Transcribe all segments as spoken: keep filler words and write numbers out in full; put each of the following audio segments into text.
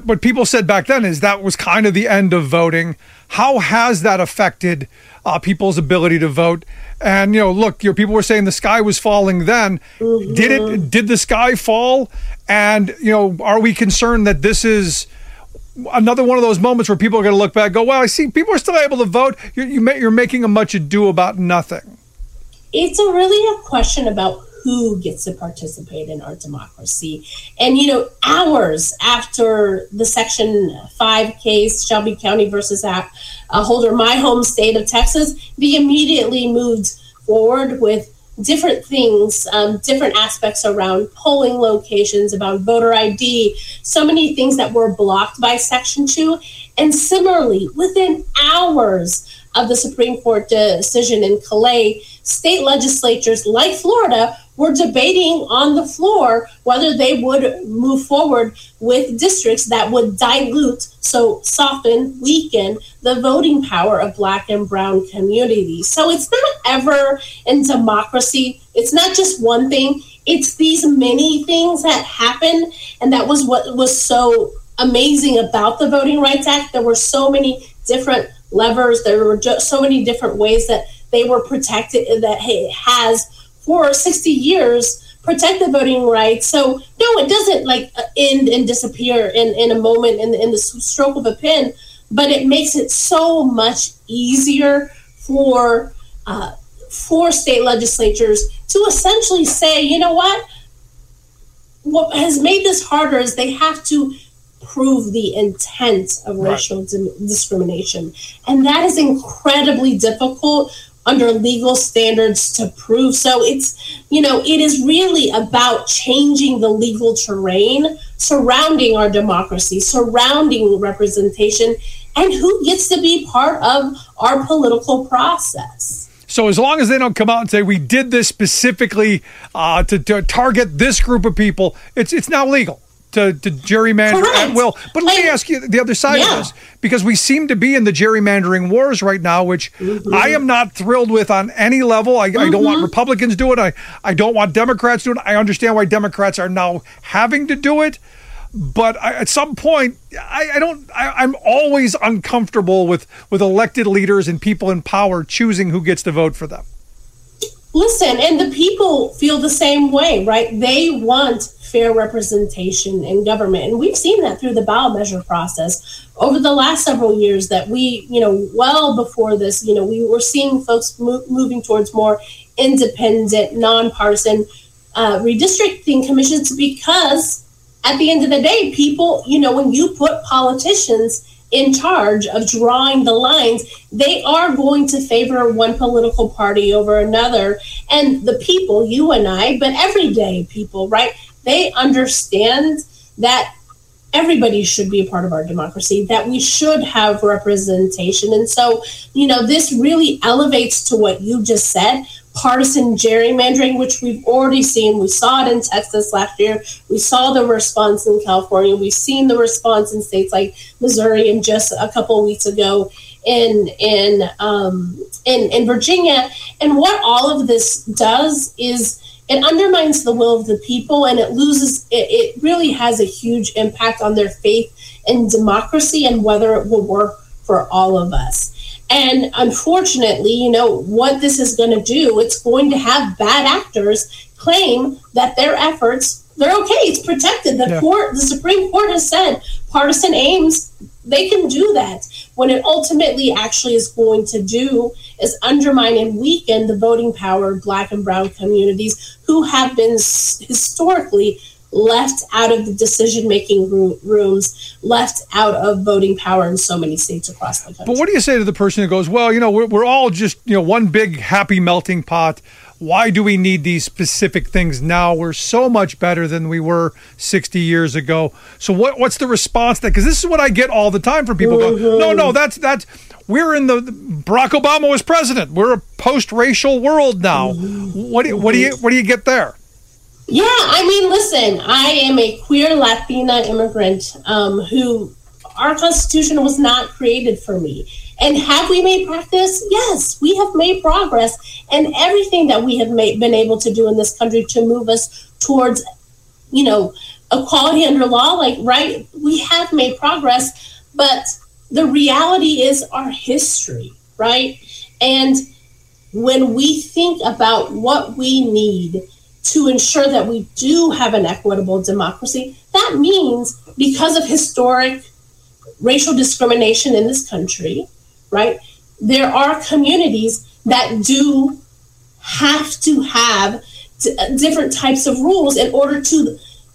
What people said back then is that was kind of the end of voting. How has that affected uh, people's ability to vote? And, you know, look, your people were saying the sky was falling then. Mm-hmm. Did it? Did the sky fall? And, you know, are we concerned that this is another one of those moments where people are going to look back and go, well, I see people are still able to vote. You're, you may, you're making a much ado about nothing. It's a really a question about who gets to participate in our democracy. And, you know, hours after the Section five case, Shelby County versus uh, Holder, my home state of Texas, they immediately moved forward with different things, um, different aspects around polling locations, about voter I D, so many things that were blocked by Section two. And similarly, within hours of the Supreme Court decision in Calais, state legislatures like Florida were debating on the floor whether they would move forward with districts that would dilute, so soften, weaken the voting power of Black and brown communities. So it's not ever in democracy. It's not just one thing. It's these many things that happen. And that was what was so amazing about the Voting Rights Act. There were so many different levers. There were just so many different ways that they were protected, that it has for sixty years protected voting rights. So no, it doesn't like end and disappear in, in a moment in, in the stroke of a pen, but it makes it so much easier for uh, for state legislatures to essentially say, you know what, what has made this harder is they have to prove the intent of racial right. di- discrimination. And that is incredibly difficult under legal standards to prove. So it's, you know, it is really about changing the legal terrain surrounding our democracy, surrounding representation, and who gets to be part of our political process. So as long as they don't come out and say we did this specifically uh, to, to target this group of people, it's it's now legal to, to gerrymander Correct. at will. But let me ask you the other side yeah. of this, because we seem to be in the gerrymandering wars right now, which mm-hmm. I am not thrilled with on any level. I, mm-hmm. I don't want Republicans to do it. I, I don't want Democrats to do it. I understand why Democrats are now having to do it. But I, at some point, I, I don't. I, I'm always uncomfortable with, with elected leaders and people in power choosing who gets to vote for them. Listen, and the people feel the same way, right? They want fair representation in government. And we've seen that through the ballot measure process over the last several years that we, you know, well before this, you know, we were seeing folks mo- moving towards more independent, nonpartisan uh, redistricting commissions because at the end of the day, people, you know, when you put politicians in charge of drawing the lines, they are going to favor one political party over another. And the people, you and I, but everyday people, right? They understand that everybody should be a part of our democracy, that we should have representation. And so, you know, this really elevates to what you just said, partisan gerrymandering, which we've already seen. We saw it in Texas last year. We saw the response in California. We've seen the response in states like Missouri and just a couple of weeks ago in in um, in, in Virginia. And what all of this does is it undermines the will of the people, and it loses, it, it really has a huge impact on their faith in democracy and whether it will work for all of us. And unfortunately, you know, what this is going to do, it's going to have bad actors claim that their efforts, they're okay, it's protected. The yeah. court, the Supreme Court has said partisan aims, they can do that. When it ultimately actually is going to do is undermine and weaken the voting power of Black and brown communities who have been historically left out of the decision-making rooms, left out of voting power in so many states across the country. But what do you say to the person who goes, well, you know, we're, we're all just, you know, one big happy melting pot. Why do we need these specific things now? We're so much better than we were sixty years ago. So what what's the response to that? Because this is what I get all the time from people mm-hmm. go, no, no, that's, that's, we're in the, Barack Obama was president. We're a post-racial world now. Mm-hmm. What do you, what do you, what do you get there? Yeah, I mean, listen, I am a queer Latina immigrant um, who our Constitution was not created for me. And have we made progress? Yes, we have made progress. And everything that we have made, been able to do in this country to move us towards, you know, equality under law, like, right, we have made progress, but the reality is our history, right? And when we think about what we need to ensure that we do have an equitable democracy, that means because of historic racial discrimination in this country, right, there are communities that do have to have t- different types of rules in order to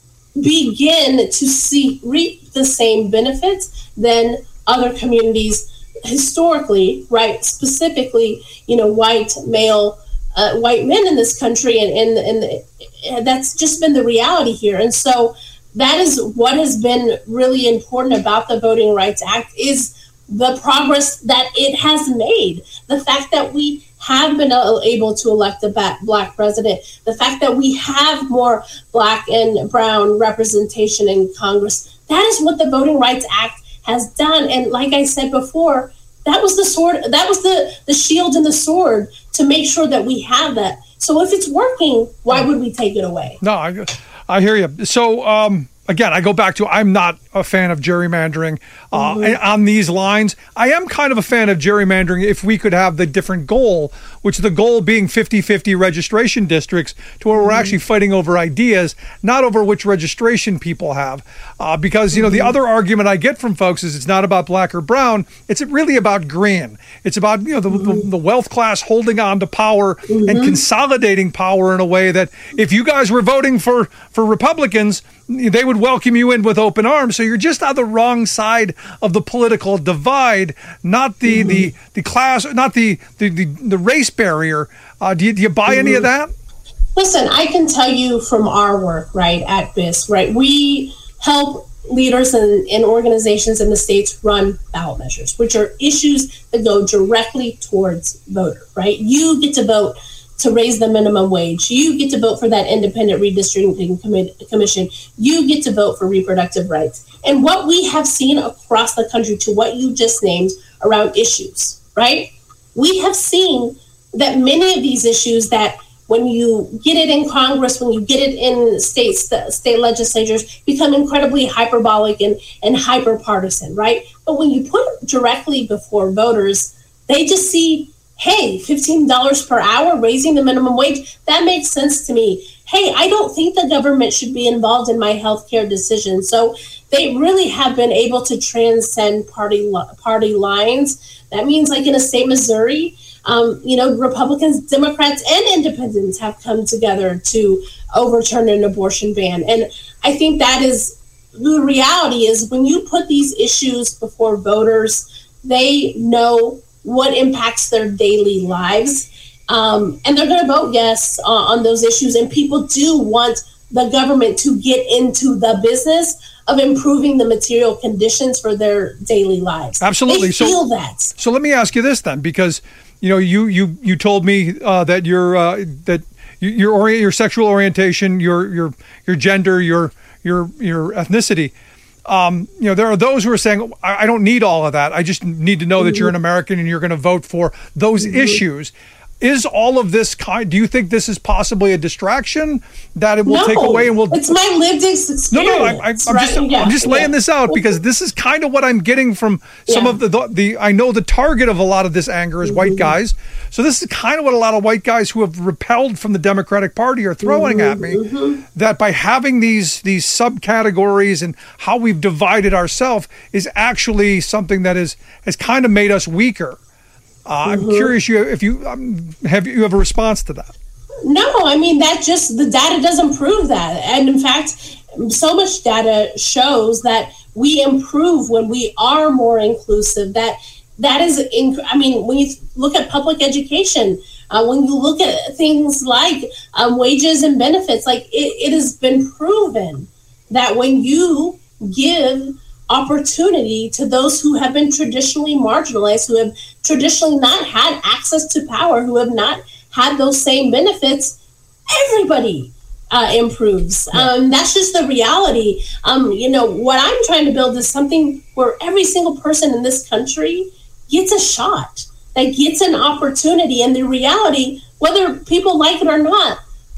begin to see reap the same benefits than other communities historically, right? Specifically, you know, white male, uh, white men in this country, and and and and that's just been the reality here. And so that is what has been really important about the Voting Rights Act, is the progress that it has made. The fact that we have been able to elect a Black president, the fact that we have more Black and brown representation in Congress, that is what the Voting Rights Act has done. And like I said before, that was the sword, that was the, the shield and the sword to make sure that we have that. So if it's working, why would we take it away? No, I, I hear you. So, um, again, I go back to, I'm not a fan of gerrymandering uh, mm-hmm. on these lines. I am kind of a fan of gerrymandering if we could have the different goal, which the goal being fifty-fifty registration districts, to where mm-hmm. we're actually fighting over ideas, not over which registration people have. Uh, because, you know, mm-hmm. the other argument I get from folks is it's not about Black or brown. It's really about green. It's about, you know, the, mm-hmm. the, the wealth class holding on to power mm-hmm. and consolidating power in a way that if you guys were voting for, for Republicans, they would welcome you in with open arms. So you're just on the wrong side of the political divide, not the mm-hmm. the, the class, not the the, the, the race barrier. Uh, do, you, do you buy mm-hmm. any of that? Listen, I can tell you from our work, right, at B I S, right, we help leaders and, and organizations in the states run ballot measures, which are issues that go directly towards voter, right? You get to vote to raise the minimum wage. You get to vote for that independent redistricting commi- commission. You get to vote for reproductive rights. And what we have seen across the country, to what you just named around issues, right? We have seen that many of these issues, that when you get it in Congress, when you get it in states, the state legislatures, become incredibly hyperbolic and, and hyper partisan, right? But when you put it directly before voters, they just see, hey, fifteen dollars per hour, raising the minimum wage, that makes sense to me. Hey, I don't think the government should be involved in my healthcare decisions. So they really have been able to transcend party party lines. That means, like in a state, Missouri, um, you know, Republicans, Democrats, and independents have come together to overturn an abortion ban. And I think that is the reality, is when you put these issues before voters, they know what impacts their daily lives. Um, and they're going to vote yes uh, on those issues. And people do want the government to get into the business of improving the material conditions for their daily lives. Absolutely. They feel so, that. So let me ask you this then, because, you know, you you you told me uh, that your uh, that your ori- your sexual orientation, your your your gender, your your your ethnicity. Um, you know, there are those who are saying, I, I don't need all of that. I just need to know mm-hmm. that you're an American and you're going to vote for those mm-hmm. issues. Is all of this kind, do you think this is possibly a distraction that it will no, take away and will... it's my lived experience. No, no, I, I, I'm, right? just, yeah, I'm just laying yeah. this out because this is kind of what I'm getting from some yeah. of the, the, the, I know the target of a lot of this anger is mm-hmm. white guys. So this is kind of what a lot of white guys who have repelled from the Democratic Party are throwing mm-hmm. at me, mm-hmm. that by having these, these subcategories and how we've divided ourselves is actually something that is, has kind of made us weaker. Uh, I'm mm-hmm. curious you if you um, have you have a response to that? No, I mean, that just, the data doesn't prove that. And in fact, so much data shows that we improve when we are more inclusive. That that is, in, I mean, when you look at public education, uh, when you look at things like um, wages and benefits, like it, it has been proven that when you give opportunity to those who have been traditionally marginalized, who have traditionally not had access to power, who have not had those same benefits, everybody uh, improves. Yeah. Um, that's just the reality. Um, you know, what I'm trying to build is something where every single person in this country gets a shot, that gets an opportunity. And the reality, whether people like it or not,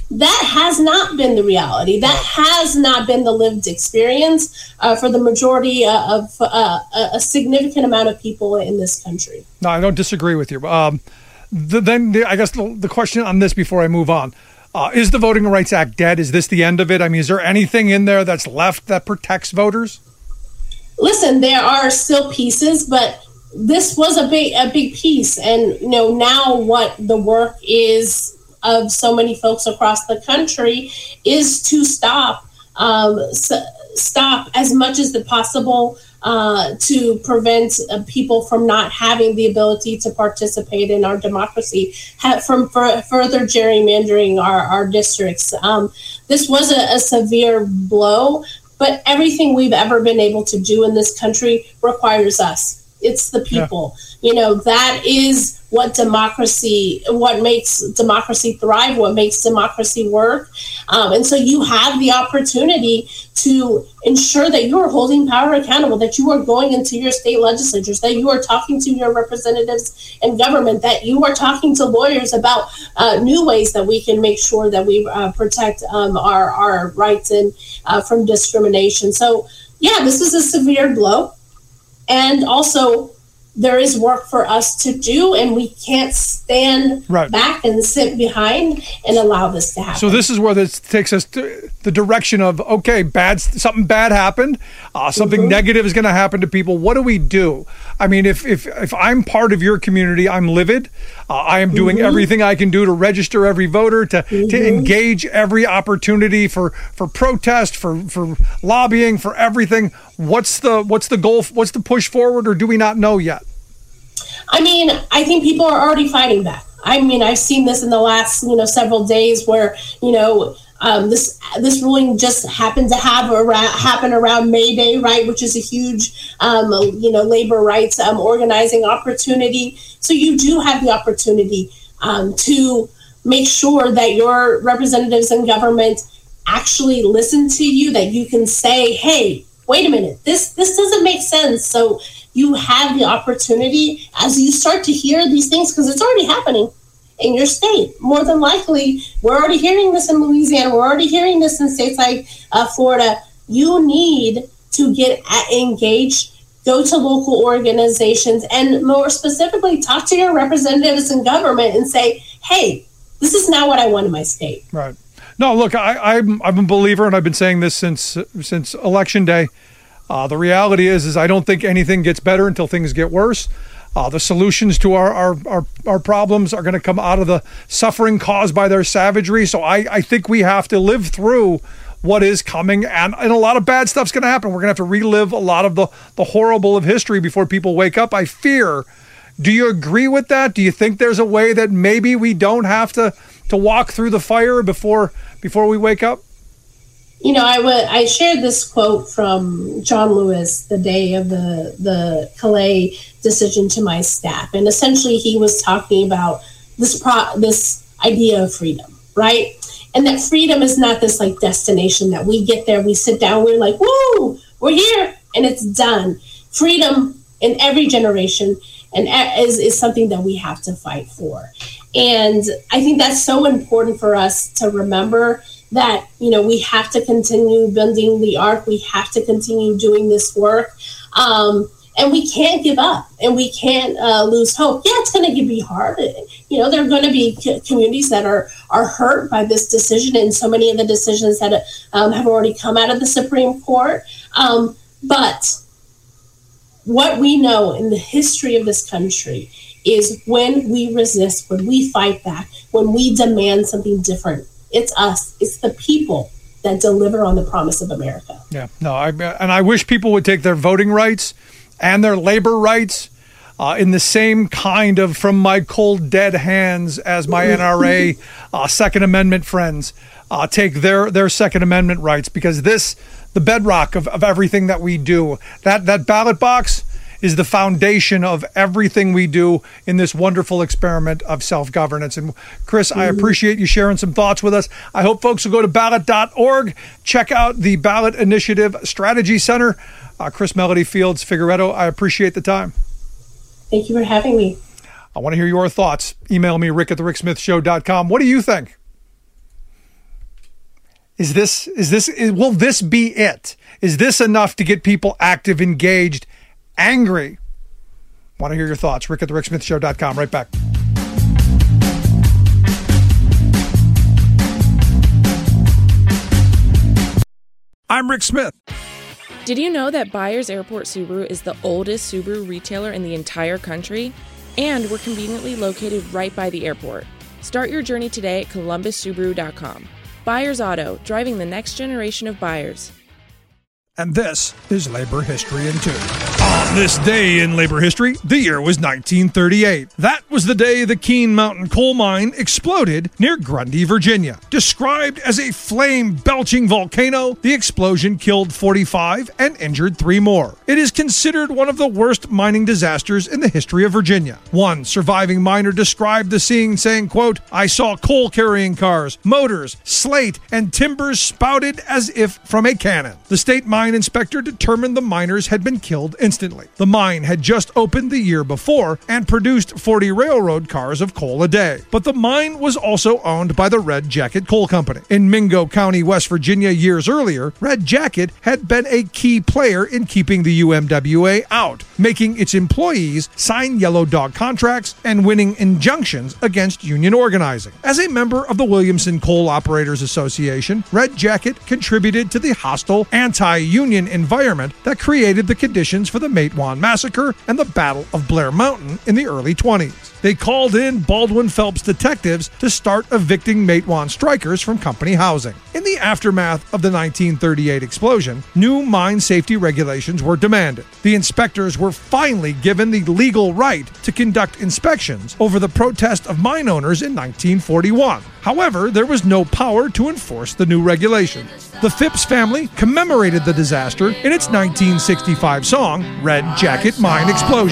That has not been the reality. That has not been the lived experience uh, for the majority of uh, a significant amount of people in this country. No, I don't disagree with you. Um, the, then the, I guess the, the question on this before I move on, uh, is the Voting Rights Act dead? Is this the end of it? I mean, is there anything in there that's left that protects voters? Listen, there are still pieces, but this was a big, a big piece. And, you know, now what the work is of so many folks across the country is to stop, um, s- stop as much as possible uh, to prevent uh, people from not having the ability to participate in our democracy, have, from f- further gerrymandering our, our districts. Um, this was a, a severe blow, but everything we've ever been able to do in this country requires us. It's the people. Yeah. You know, that is what democracy, what makes democracy thrive, what makes democracy work. Um, and so you have the opportunity to ensure that you are holding power accountable, that you are going into your state legislatures, that you are talking to your representatives in government, that you are talking to lawyers about uh, new ways that we can make sure that we uh, protect um, our, our rights and uh, from discrimination. So, yeah, this is a severe blow. And also, there is work for us to do, and we can't stand right. back and sit behind and allow this to happen. So this is where this takes us to the direction of, okay, bad, something bad happened, uh, something mm-hmm. negative is going to happen to people. What do we do? I mean, if if if I'm part of your community, I'm livid. Uh, I am doing mm-hmm. everything I can do to register every voter, to, mm-hmm. to engage every opportunity for, for protest, for, for lobbying, for everything. What's the what's the goal? What's the push forward, or do we not know yet? I mean, I think people are already fighting back. I mean, I've seen this in the last, you know, several days where, you know, um, this this ruling just happened to have around, happen around May Day, right, which is a huge, um, you know, labor rights um, organizing opportunity. So you do have the opportunity um, to make sure that your representatives in government actually listen to you, that you can say, hey, wait a minute, this this doesn't make sense. So you have the opportunity as you start to hear these things, because it's already happening in your state. More than likely, we're already hearing this in Louisiana. We're already hearing this in states like uh, Florida. You need to get engaged, go to local organizations, and more specifically, talk to your representatives in government and say, hey, this is not what I want in my state. Right. No, look, I, I'm I'm a believer, and I've been saying this since since Election Day. Uh, the reality is, is I don't think anything gets better until things get worse. Uh, the solutions to our our, our, our problems are going to come out of the suffering caused by their savagery. So I, I think we have to live through what is coming, and, and a lot of bad stuff's going to happen. We're going to have to relive a lot of the, the horrible of history before people wake up, I fear. Do you agree with that? Do you think there's a way that maybe we don't have to, to walk through the fire before before we wake up? You know, I, w- I shared this quote from John Lewis the day of the, the Calais decision to my staff. And essentially he was talking about this pro- this idea of freedom, right? And that freedom is not this like destination that we get there, we sit down, we're like, woo, we're here, and it's done. Freedom in every generation and is, is something that we have to fight for. And I think that's so important for us to remember that, you know, we have to continue building the arc. We have to continue doing this work. Um, and we can't give up, and we can't uh, lose hope. Yeah, it's going to be hard. You know, there are going to be c- communities that are, are hurt by this decision, and so many of the decisions that um, have already come out of the Supreme Court. Um, but what we know in the history of this country is when we resist, when we fight back, when we demand something different, it's us, it's the people that deliver on the promise of America. Yeah, no, I, and I wish people would take their voting rights and their labor rights uh, in the same kind of from my cold dead hands as my N R A uh, Second Amendment friends uh, take their, their Second Amendment rights, because this, the bedrock of, of everything that we do, that, that ballot box is the foundation of everything we do in this wonderful experiment of self-governance. And Chris, mm-hmm. I appreciate you sharing some thoughts with us. I hope folks will go to ballot dot org, check out the Ballot Initiative Strategy Center. Uh, Chris Melody Fields Figueredo, I appreciate the time. Thank you for having me. I want to hear your thoughts. Email me, rick at the rick smith show dot com. What do you think? Is this, is this, is, will this be it? Is this enough to get people active, engaged, angry? Want to hear your thoughts? Rick at the rick smith show dot com. Right back. I'm Rick Smith. Did you know that Byers Airport Subaru is the oldest Subaru retailer in the entire country? And we're conveniently located right by the airport. Start your journey today at columbus subaru dot com. Byers Auto, driving the next generation of buyers. And this is Labor History in Two. On this day in labor history, the year was nineteen thirty-eight. That was the day the Keene Mountain coal mine exploded near Grundy, Virginia. Described as a flame-belching volcano, the explosion killed forty-five and injured three more. It is considered one of the worst mining disasters in the history of Virginia. One surviving miner described the scene saying, quote, "I saw coal-carrying cars, motors, slate, and timbers spouted as if from a cannon." The state mine inspector determined the miners had been killed instantly. The mine had just opened the year before and produced forty railroad cars of coal a day. But the mine was also owned by the Red Jacket Coal Company. In Mingo County, West Virginia, years earlier, Red Jacket had been a key player in keeping the U M W A out, making its employees sign yellow dog contracts and winning injunctions against union organizing. As a member of the Williamson Coal Operators Association, Red Jacket contributed to the hostile anti-union environment that created the conditions for the Matewan Massacre and the Battle of Blair Mountain in the early twenties. They called in Baldwin Phelps detectives to start evicting Matewan strikers from company housing. In the aftermath of the nineteen thirty-eight explosion, new mine safety regulations were demanded. The inspectors were finally given the legal right to conduct inspections over the protest of mine owners in nineteen forty-one. However, there was no power to enforce the new regulations. The Phipps family commemorated the disaster in its nineteen sixty-five song, Red Jacket Mine Explosion.